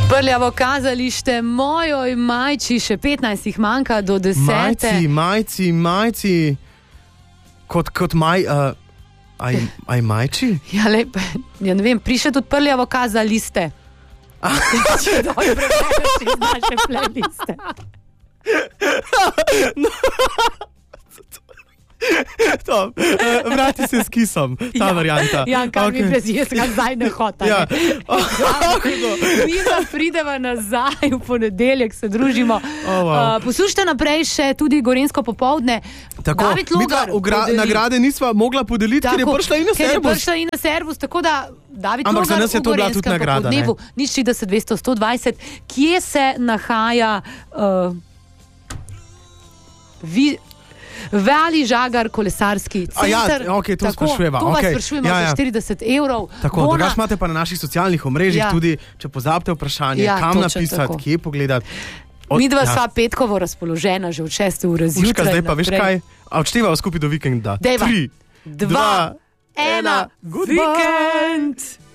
Prljavo kazalište, mojoj majči, še 15 jih manjka do 10. Majci. Kot maj... Aj majči? Ja, lepo. Ja, ne vem, prišle tudi prljavo kazaliste. Če dobro prebereš iz naše playliste. Vrati se s kisom, ta varianta. Ja, kar mi brez jaz ga zdaj ne hotam. Ja. Mi da prideva nazaj v ponedeljek, se družimo. Poslušajte naprej še tudi Gorenjsko popoldne. Tako, David Logar nagrade nisva mogla podeliti, ker je prišla in na servus. Tako da David Ampak Logar za nas je to bila tudi nagrada, ne? Nič 30 200 120. Kje se nahaja Vali Žagar kolesarski center. To sprašujeva. To vas sprašujemo za 40 evrov. Tako, drugače imate pa na naših socialnih omrežjih tudi, če pozabite vprašanje, kam napisati, kje pogledati. Midva sva petkovo razpoložena že od 6 ure zjutraj. Uška, zdaj pa veš kaj? Odštevamo skupaj do vikenda. 3, 2, 1, Vikend!